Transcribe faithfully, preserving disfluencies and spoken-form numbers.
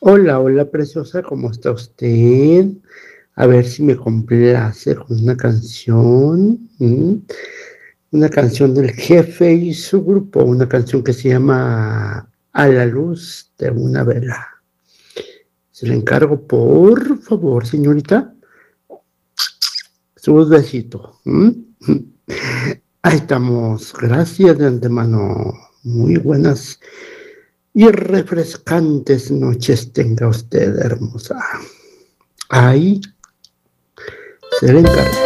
Hola, hola preciosa, ¿cómo está usted? A ver si me complace con una canción, ¿m? Una canción del Jefe y su grupo, una canción que se llama A la luz de una vela. Se la encargo, por favor, señorita. Su besito. ¿m? Ahí estamos. Gracias de antemano. Muy buenas y refrescantes noches tenga usted, hermosa. Ahí se le encargo.